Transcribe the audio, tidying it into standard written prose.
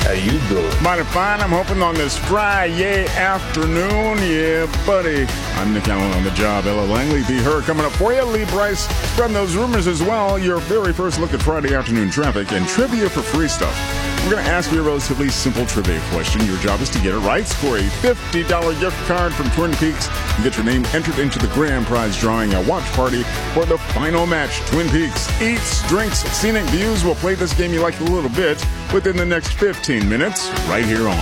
How you doing? Mighty fine. I'm hoping on this Friday afternoon. Yeah, buddy. I'm Nick Allen on the job. Ella Langley, be her coming up for you. Lee Bryce from those rumors as well. Your very first look at Friday afternoon traffic and trivia for free stuff. We're going to ask you a relatively simple trivia question. Your job is to get it right. Score a $50 gift card from Twin Peaks and get your name entered into the grand prize drawing, a watch party for the final match. Twin Peaks eats, drinks, scenic views. We'll play this game you like a little bit within the next 15 minutes right here on